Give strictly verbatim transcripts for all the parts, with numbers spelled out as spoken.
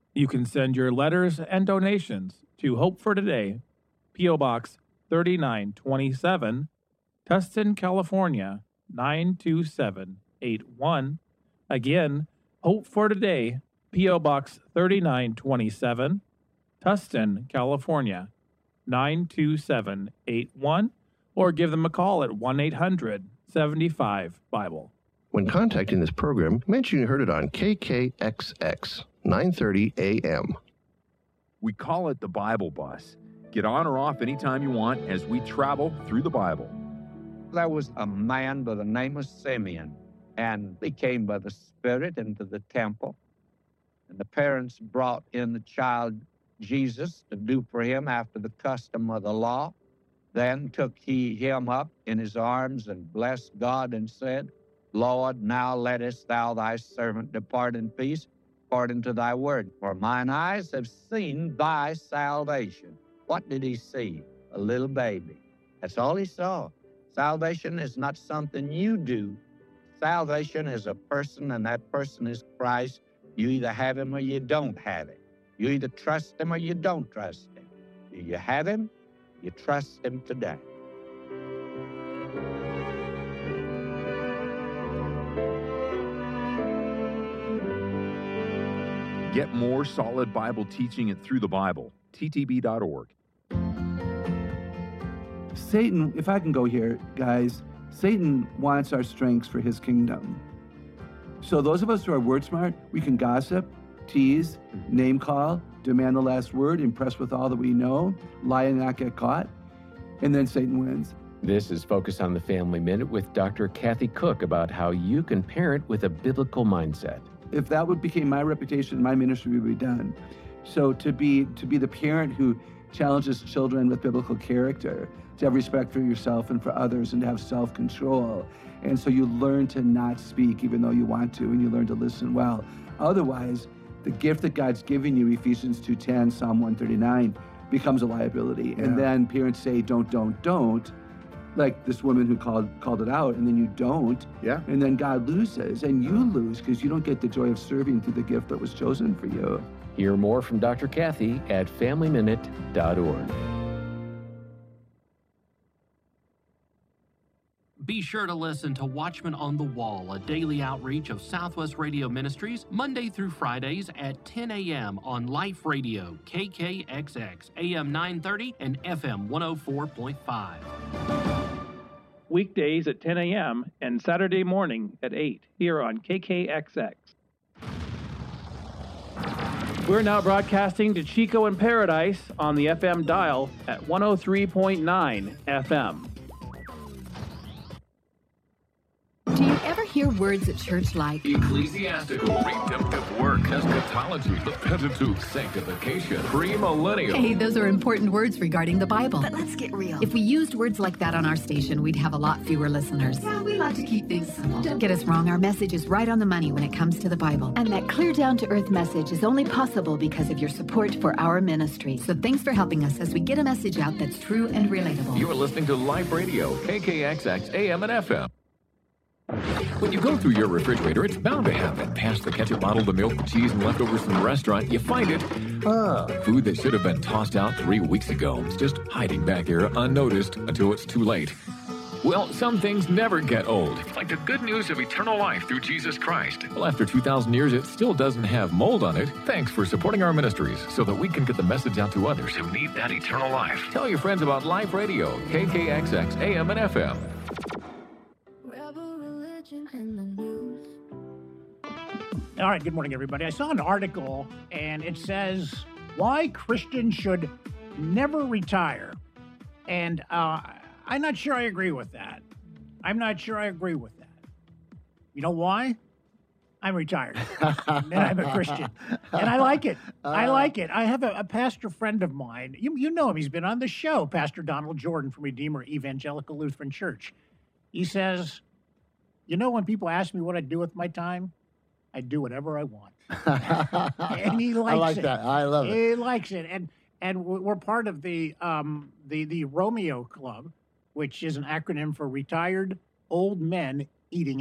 You can send your letters and donations to Hope for Today, P O. Box thirty-nine twenty-seven, Tustin, California, nine two seven eight one. Again, Hope for Today, P O. Box thirty-nine twenty-seven, Tustin, California, nine two seven eight one, or give them a call at one eight hundred seventy-five Bible. When contacting this program, mention you heard it on K K X X, nine thirty A M. We call it the Bible Bus. Get on or off anytime you want as we travel through the Bible. There was a man by the name of Simeon, and he came by the Spirit into the temple. And the parents brought in the child Jesus to do for him after the custom of the law. Then took he him up in his arms and blessed God and said, Lord, now lettest thou thy servant depart in peace according to thy word. For mine eyes have seen thy salvation. What did he see? A little baby. That's all he saw. Salvation is not something you do. Salvation is a person, and that person is Christ. You either have him or you don't have him. You either trust him or you don't trust him. Do you have him? You trust him today. Get more solid Bible teaching at Through the Bible, T T B dot org. Satan, if I can go here, guys, Satan wants our strengths for his kingdom. So those of us who are word smart, we can gossip, tease, name call, demand the last word, impress with all that we know, lie and not get caught, and then Satan wins. This is Focus on the Family Minute with Doctor Kathy Cook about how you can parent with a biblical mindset. If that would become my reputation, my ministry would be done. So to be to be the parent who challenges children with biblical character, to have respect for yourself and for others, and to have self-control. And so you learn to not speak even though you want to, and you learn to listen well. Otherwise, the gift that God's given you, Ephesians two ten, Psalm one thirty-nine, becomes a liability. Yeah. And then parents say, don't, don't, don't. Like this woman who called called it out, and then you don't. Yeah. And then God loses, and you lose because you don't get the joy of serving through the gift that was chosen for you. Hear more from Doctor Kathy at family minute dot org. Be sure to listen to Watchman on the Wall, a daily outreach of Southwest Radio Ministries, Monday through Fridays at ten a.m. on Life Radio, K K X X, A M nine thirty and F M one oh four point five. Weekdays at ten a.m. and Saturday morning at eight here on K K X X. We're now broadcasting to Chico in Paradise on the F M dial at one oh three point nine F M. Do you ever hear words at church like ecclesiastical, redemptive work, eschatology, the Pentateuch, sanctification, premillennial? Hey, those are important words regarding the Bible. But let's get real. If we used words like that on our station, we'd have a lot fewer listeners. Yeah, we like to keep things simple. Don't get us wrong, our message is right on the money when it comes to the Bible. And that clear down-to-earth message is only possible because of your support for our ministry. So thanks for helping us as we get a message out that's true and relatable. You are listening to Life Radio, K K X X, A M and F M. When you go through your refrigerator, it's bound to have that past the ketchup bottle, the milk, the cheese, and leftovers from the restaurant. You find it. Ah, food that should have been tossed out three weeks ago. It's just hiding back there unnoticed until it's too late. Well, some things never get old, like the good news of eternal life through Jesus Christ. Well, after two thousand years, it still doesn't have mold on it. Thanks for supporting our ministries so that we can get the message out to others who need that eternal life. Tell your friends about Life Radio, K K X X, A M and F M. All right, good morning, everybody. I saw an article, and it says why Christians should never retire. And uh, I'm not sure I agree with that. I'm not sure I agree with that. You know why? I'm retired, and I'm a Christian, and I like it. I like it. I have a, a pastor friend of mine. You, you know him. He's been on the show, Pastor Donald Jordan from Redeemer Evangelical Lutheran Church. He says, you know, when people ask me what I do with my time, I do whatever I want. And he likes it. I like it. that. I love it. He likes it. And and we're part of the um the the Romeo Club, which is an acronym for Retired Old Men Eating Out.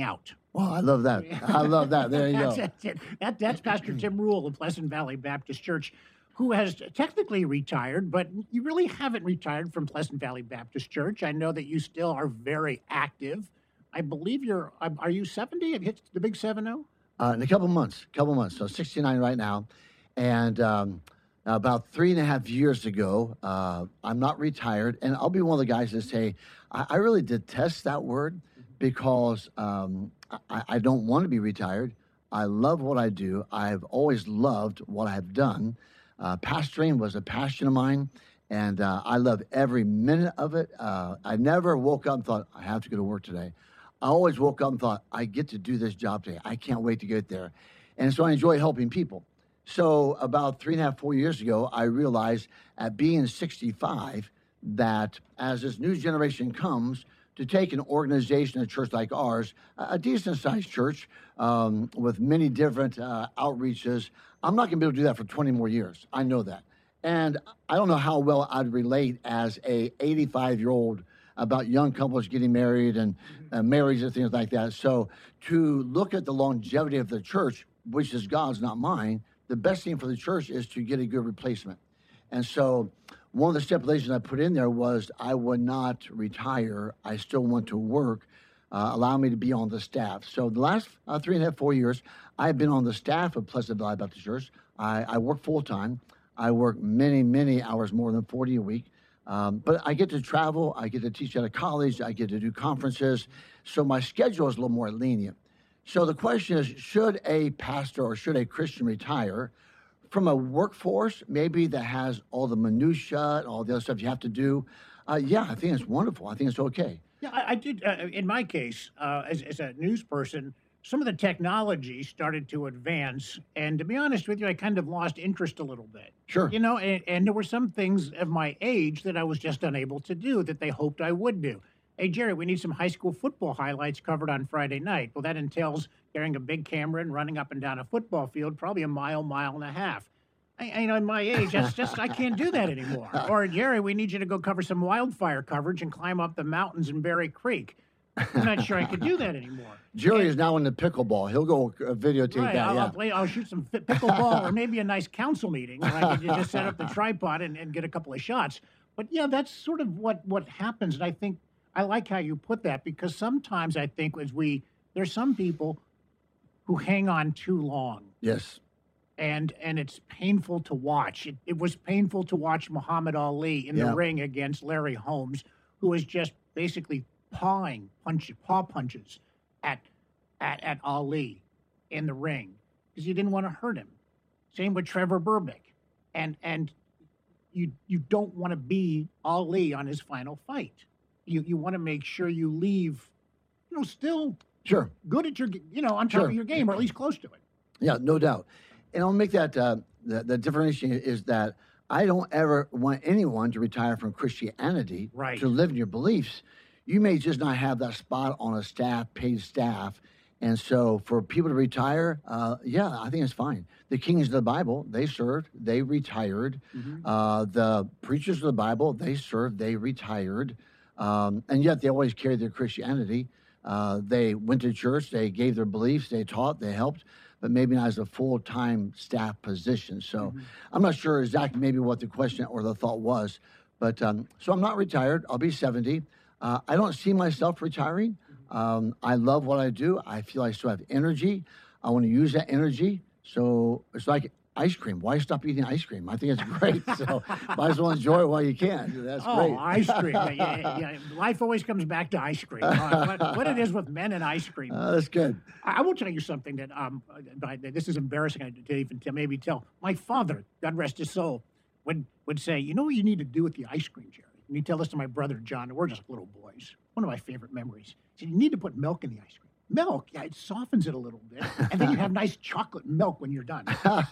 Well, I love that. I love that. There you that's, go. That's, it. That, that's Pastor Tim Rule of Pleasant Valley Baptist Church, who has technically retired, but you really haven't retired from Pleasant Valley Baptist Church. I know that you still are very active. I believe you're, are you seventy? Have you hit the big seven oh? Uh, in a couple months, couple months. So sixty-nine right now. And um, about three and a half years ago, uh, I'm not retired. And I'll be one of the guys that say, I, I really detest that word because um, I, I don't want to be retired. I love what I do. I've always loved what I've done. Uh, pastoring was a passion of mine, and uh, I love every minute of it. Uh, I never woke up and thought, I have to go to work today. I always woke up and thought, I get to do this job today. I can't wait to get there. And so I enjoy helping people. So about three and a half, four years ago, I realized at being sixty-five that as this new generation comes, to take an organization, a church like ours, a decent-sized church um, with many different uh, outreaches, I'm not going to be able to do that for twenty more years. I know that. And I don't know how well I'd relate as a eighty-five-year-old about young couples getting married and uh, marriages and things like that. So to look at the longevity of the church, which is God's, not mine, the best thing for the church is to get a good replacement. And so one of the stipulations I put in there was I would not retire. I still want to work, uh, allow me to be on the staff. So the last uh, three and a half, four years, I've been on the staff of Pleasant Valley Baptist Church. I, I work full-time. I work many, many hours, more than forty a week. Um, but I get to travel. I get to teach at a college. I get to do conferences. So my schedule is a little more lenient. So the question is, should a pastor or should a Christian retire from a workforce, maybe that has all the minutia, all the other stuff you have to do? Uh, yeah, I think it's wonderful. I think it's okay. Yeah, I, I did. Uh, in my case, uh, as, as a news person, some of the technology started to advance. And to be honest with you, I kind of lost interest a little bit. Sure. You know, and, and there were some things of my age that I was just unable to do that they hoped I would do. Hey, Jerry, we need some high school football highlights covered on Friday night. Well, that entails carrying a big camera and running up and down a football field, probably a mile, mile and a half. I, you know, in my age, that's just, I can't do that anymore. Or, Jerry, we need you to go cover some wildfire coverage and climb up the mountains in Berry Creek. I'm not sure I could do that anymore. Jerry and, is now in the pickleball. He'll go uh, videotape right, that, I'll, yeah. I'll, play, I'll shoot some pickleball or maybe a nice council meeting where I can just set up the tripod and, and get a couple of shots. But, yeah, that's sort of what, what happens. And I think I like how you put that because sometimes I think as we, there's some people who hang on too long. Yes. And and it's painful to watch. It, it was painful to watch Muhammad Ali in yeah. the ring against Larry Holmes, who was just basically pawing punch, paw punches at, at at Ali in the ring because you didn't want to hurt him. Same with Trevor Burbick, and and you you don't want to be Ali on his final fight. You you want to make sure you leave, you know, still sure good at your you know on top sure. of your game or at least close to it. Yeah, no doubt. And I'll make that, uh, the, the differentiation is that I don't ever want anyone to retire from Christianity right. to live in your beliefs. You may just not have that spot on a staff, paid staff. And so for people to retire, uh, yeah, I think it's fine. The kings of the Bible, they served, they retired. Mm-hmm. Uh, the preachers of the Bible, they served, they retired. Um, and yet they always carried their Christianity. Uh, they went to church, they gave their beliefs, they taught, they helped, but maybe not as a full-time staff position. So mm-hmm. I'm not sure exactly maybe what the question or the thought was. But um, so I'm not retired. I'll be seventy. Uh, I don't see myself retiring. Um, I love what I do. I feel I still have energy. I want to use that energy. So it's like ice cream. Why stop eating ice cream? I think it's great. So might as well enjoy it while you can. That's oh, great. Oh, ice cream. yeah, yeah, yeah. Life always comes back to ice cream. Uh, what, what it is with men and ice cream. Uh, that's good. I, I will tell you something that um, I, this is embarrassing to even to maybe tell. My father, God rest his soul, would, would say, you know what you need to do with the ice cream, Jerry? And he'd tell this to my brother, John, and we're just little boys. One of my favorite memories. He said, you need to put milk in the ice cream. Milk, yeah, it softens it a little bit, and then you have nice chocolate milk when you're done.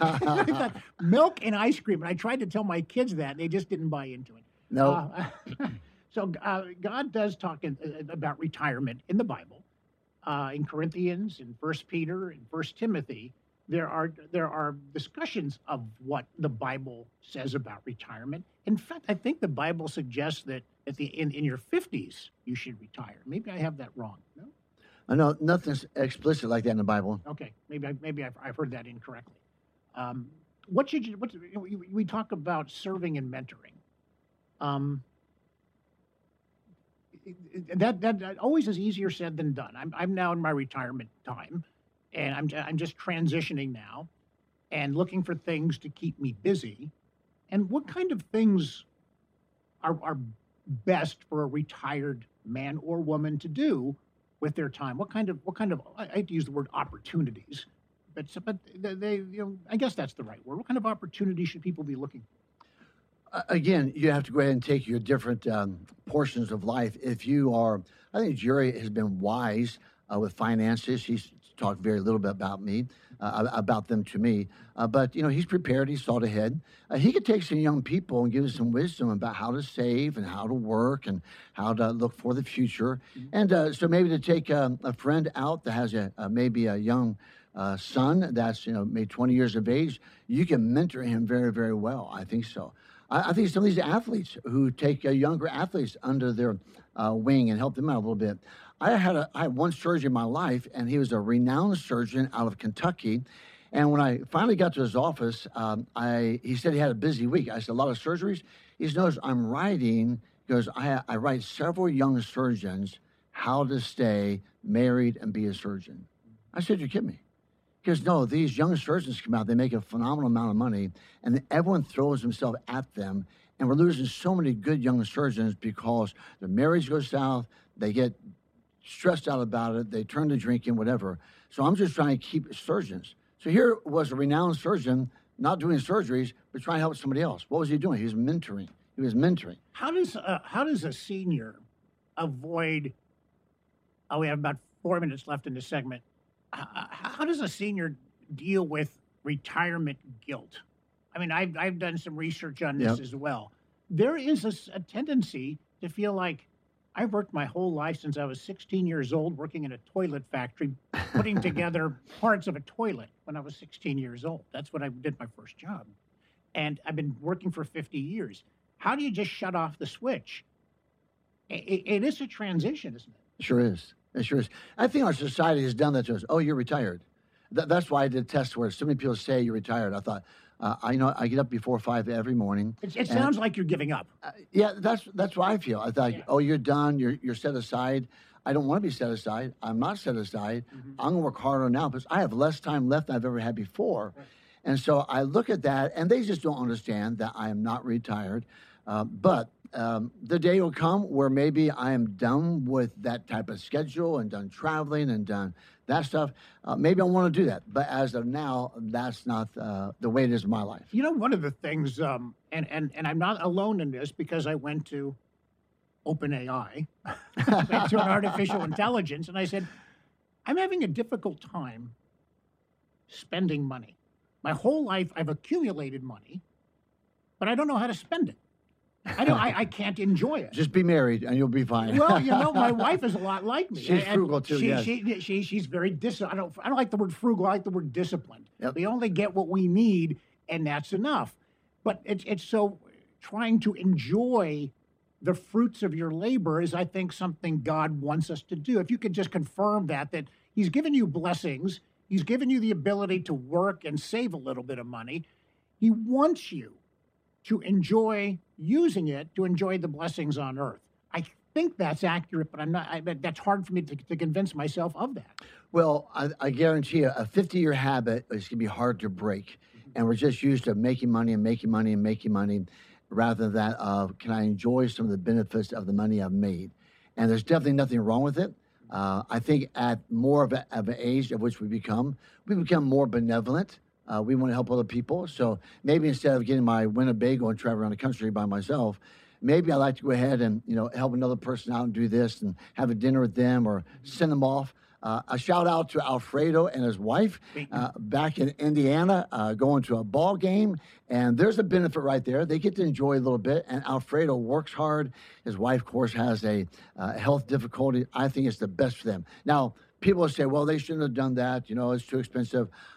I thought, milk and ice cream, and I tried to tell my kids that, and they just didn't buy into it. No. Uh, so uh, God does talk in, uh, about retirement in the Bible, uh, in Corinthians, in First Peter, in First Timothy. There are there are discussions of what the Bible says about retirement. In fact, I think the Bible suggests that at the in, in your fifties you should retire. Maybe I have that wrong. No. I know nothing's explicit like that in the Bible. Okay, maybe I, maybe I've, I've heard that incorrectly. Um, what should you? What we, we talk about serving and mentoring. Um, that, that that always is easier said than done. I'm I'm now in my retirement time, and I'm I'm just transitioning now, and looking for things to keep me busy. And what kind of things are are best for a retired man or woman to do with their time? What kind of what kind of I hate to use the word opportunities, but but they you know I guess that's the right word. What kind of opportunities should people be looking for? Uh, again, you have to go ahead and take your different um, portions of life. If you are, I think Jerry has been wise uh, with finances. He's talked very little bit about me, uh, about them to me. Uh, but, you know, he's prepared. He's thought ahead. Uh, he could take some young people and give them some wisdom about how to save and how to work and how to look for the future. Mm-hmm. And uh, so maybe to take um, a friend out that has a, a maybe a young uh, son that's, you know, maybe twenty years of age, you can mentor him very, very well. I think so. I, I think some of these athletes who take uh, younger athletes under their uh, wing and help them out a little bit. I had a, I had one surgeon in my life, and he was a renowned surgeon out of Kentucky. And when I finally got to his office, um, I he said he had a busy week. I said, a lot of surgeries? He said, no, I'm writing, because I, I write several young surgeons how to stay married and be a surgeon. I said, you're kidding me. Because, no, these young surgeons come out, they make a phenomenal amount of money, and then everyone throws themselves at them. And we're losing so many good young surgeons because their marriage goes south, they get stressed out about it, they turn to drinking, whatever. So I'm just trying to keep surgeons. So here was a renowned surgeon not doing surgeries, but trying to help somebody else. What was he doing? He was mentoring. He was mentoring. How does uh, how does a senior avoid? Oh, we have about four minutes left in this segment. Uh, how does a senior deal with retirement guilt? I mean, I've I've done some research on this Yep. as well. There is a, s- a tendency to feel like I've worked my whole life since I was sixteen years old, working in a toilet factory, putting together parts of a toilet when I was sixteen years old. That's when I did my first job. And I've been working for fifty years. How do you just shut off the switch? I- I- it is a transition, isn't it? Sure is. It sure is. I think our society has done that to us. Oh, you're retired. Th- that's why I did tests where so many people say you're retired. I thought, uh, I you know, I get up before five every morning. It, it and- sounds like you're giving up. Uh, yeah, that's that's what I feel. I thought, oh, you're done. You're you're set aside. I don't want to be set aside. I'm not set aside. I'm gonna work harder now because I have less time left than I've ever had before. And so I look at that, and they just don't understand that I am not retired. Uh, but um, the day will come where maybe I am done with that type of schedule and done traveling and done that stuff. Uh, maybe I want to do that. But as of now, that's not uh, the way it is in my life. You know, one of the things, um, and, and, and I'm not alone in this because I went to OpenAI, to an artificial intelligence, and I said, I'm having a difficult time spending money. My whole life, I've accumulated money, but I don't know how to spend it. I don't. I, I can't enjoy it. Just be married and you'll be fine. Well, you know, my wife is a lot like me. She's and frugal too, She, yes. she, she, she's very dis. I don't. I don't like the word frugal. I like the word disciplined. Yep. We only get what we need, and that's enough. But it's it's so trying to enjoy the fruits of your labor is, I think, something God wants us to do. If you could just confirm that that He's given you blessings, He's given you the ability to work and save a little bit of money. He wants you to enjoy using it to enjoy the blessings on earth. I think that's accurate, but I'm not. I, but that's hard for me to, to convince myself of that. Well, I, I guarantee you, a fifty-year habit is going to be hard to break. And we're just used to making money and making money and making money rather than uh, can I enjoy some of the benefits of the money I've made? And there's definitely nothing wrong with it. Uh, I think at more of, a, of an age at which we become, we become more benevolent. Uh, we want to help other people. So maybe instead of getting my Winnebago and travel around the country by myself, maybe I'd like to go ahead and, you know, help another person out and do this and have a dinner with them or send them off. Uh, a shout out to Alfredo and his wife uh, back in Indiana, uh, going to a ball game. And there's a benefit right there. They get to enjoy a little bit. And Alfredo works hard. His wife, of course, has a uh, health difficulty. I think it's the best for them. Now, people will say, well, they shouldn't have done that. You know, it's too expensive.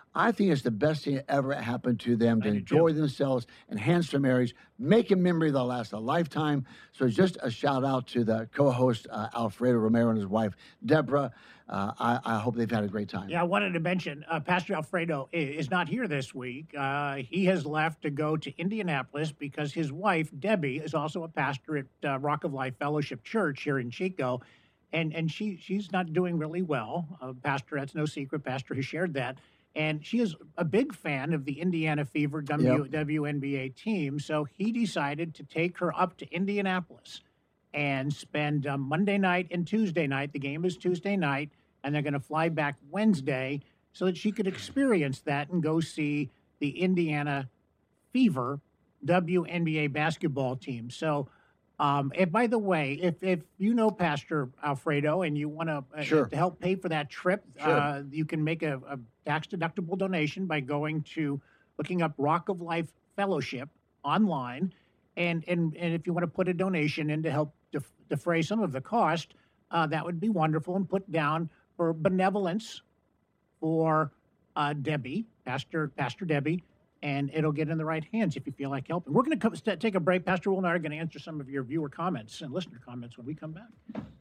I think it's the best thing that ever happened to them to enjoy themselves, enhance their marriage, make a memory that'll last a lifetime. So just a shout out to the co-host, uh, Alfredo Romero, and his wife, Deborah. Uh, I, I hope they've had a great time. Yeah, I wanted to mention uh, Pastor Alfredo i- is not here this week. Uh, he has left to go to Indianapolis because his wife, Debbie, is also a pastor at uh, Rock of Life Fellowship Church here in Chico. And and she she's not doing really well. Uh, Pastor, that's no secret. Pastor has shared that. And she is a big fan of the Indiana Fever w, Yep. W N B A team. So he decided to take her up to Indianapolis and spend uh, Monday night and Tuesday night. The game is Tuesday night, and they're going to fly back Wednesday so that she could experience that and go see the Indiana Fever W N B A basketball team. So, um, and by the way, if, if you know Pastor Alfredo and you want to uh, Sure. to help pay for that trip, Sure. uh, you can make a, a tax-deductible donation by going to looking up Rock of Life Fellowship online. And, and, and if you want to put a donation in to help def- defray some of the cost, uh, that would be wonderful. And put down for benevolence for uh, Debbie, Pastor Pastor Debbie, and it'll get in the right hands if you feel like helping. We're going to come, st- take a break. Pastor Will and I are going to answer some of your viewer comments and listener comments when we come back.